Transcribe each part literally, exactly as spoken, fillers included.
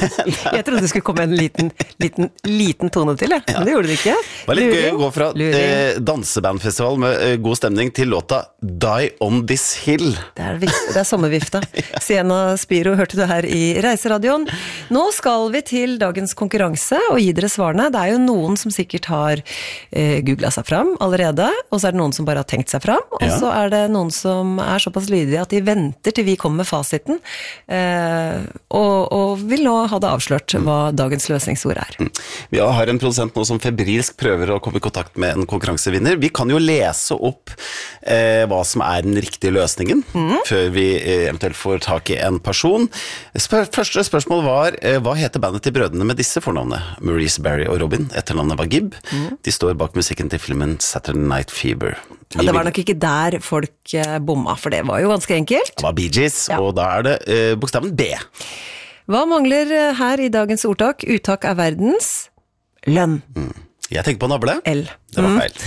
Jeg trodde det skulle komme en liten, liten, liten tone til, ja. Men det gjorde det ikke. Det var litt Luring. Gøy å gå fra eh, dansebandfestival med eh, god stemning til låta Die on This Hill. Det er, det er sommervifta. Sienna Spiro hørte du her i Reiseradioen. Nå skal vi til dagens konkurranse og gi dere svarene. Det er jo noen som sikkert har eh, googlet seg fram allerede, og så er det noen som bare har tenkt seg fram, og ja. Så er det noen som er såpass lydige at de venter til vi kommer med fasiten, eh, og, og vil nå ha det avslørt hva dagens løsningsord er. Vi har en produsent nå som febrilsk prøver å komme i kontakt med en konkurransevinner. Vi kan jo lese opp eh, hva som er den riktige løsningen, mm. før vi eh, eventuelt får tak i en person. Spør første spørsmål var, eh, hva heter bandet til brødrene med disse fornavnene? Maurice, Barry og Robin. Etternavnet var Gibb. Mm. De står bak musikken til filmen Saturday Night Fever. Ja, det var nok ikke der folk eh, bomma, for det var jo ganske enkelt. Det var Bee Gees, ja. Og da er det eh, bokstaven B. Hva mangler her i dagens ordtak? Uttak er verdens lønn. Mm. Jeg tenker på navle. L. Det var feil.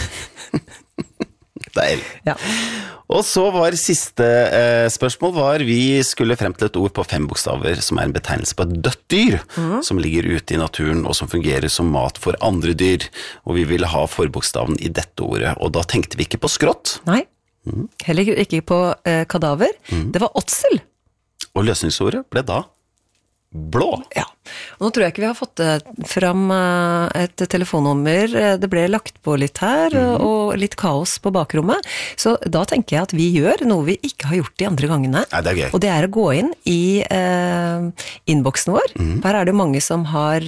Mm. Det er L. Ja. Og så var siste eh, spørsmål var, vi skulle frem til et ord på fem bokstaver som er en betegnelse på et dødt dyr, mm. som ligger ute i naturen og som fungerer som mat for andre dyr. Og vi ville ha forbokstaven i dette ordet, og da tenkte vi ikke på skrått. Nei, mm. heller ikke på eh, kadaver. Mm. Det var åtsel. Og løsningsordet ble da blå. Ja, og nå tror jeg ikke vi har fått fram et telefonnummer. Det ble lagt på litt her, mm. og litt kaos på bakrommet. Så da tenker jeg at vi gjør noe vi ikke har gjort de andre gangene. Nei, det er gøy. Og det er å gå inn i eh, innboksen vår. Mm. Her er det mange som har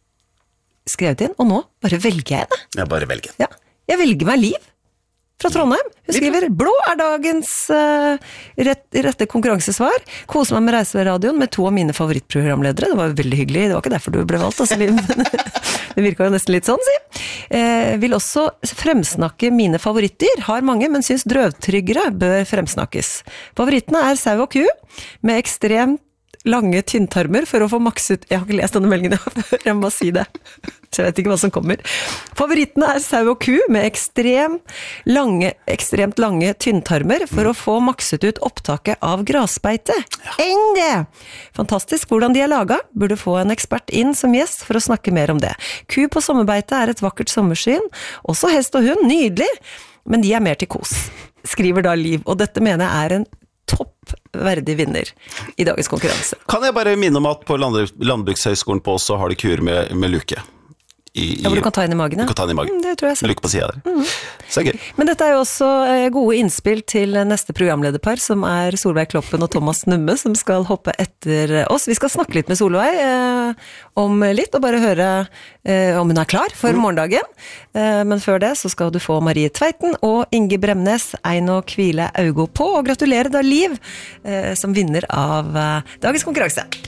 skrevet inn, og nå bare velger jeg det. Ja, bare velger. Ja, jeg velger meg Liv fra Trondheim. Hun skriver, blå er dagens uh, rett, rette konkurransesvar. Kose meg med Reiseradioen med to av mine favorittprogramledere. Det var veldig hyggelig. Det var ikke derfor du ble valgt, altså, Liv. Det virker jo nesten litt sånn, si. Eh, vil også fremsnakke mine favorittdyr. Har mange, men synes drøvtryggere bør fremsnakkes. Favorittene er sau og ku, med ekstremt lange tynntarmer for å få makset... Jeg har ikke lest denne meldingen før, jeg må si det. Så jeg vet ikke hva som kommer. Favorittene er sau og ku med ekstrem lange, ekstremt lange tynntarmer for å få makset ut opptaket av grasbeite. Ja. Enn det! Fantastisk hvordan de er laget. Burde få en ekspert inn som gjest for å snakke mer om det. Ku på sommerbeite er et vakkert sommersyn. Også hest og hund, nydelig. Men de er mer til kos. Skriver da Liv. Og dette mener jeg er en toppverdig vinner i dagens konkurranse. Kan jeg bare minne om at på Landbrukshøgskolen på oss så har de kur med, med luke? I, i, ja, hvor du kan ta inn i magen, ja. Du kan ta inn i magen. Mm, det tror jeg med luke på siden der. Mm. Så gøy. Men dette er jo også gode innspill til neste programlederpar, som er Solveig Kloppen og Thomas Numme, som skal hoppe etter oss. Vi skal snakke litt med Solveig eh, om litt, og bare høre eh, om hun er klar for mm. morgendagen. Eh, men før det så skal du få Marie Tveiten og Inge Bremnes, ein og hvile augo på, og gratulere da Liv, eh, som vinner av eh, dagens konkurranse.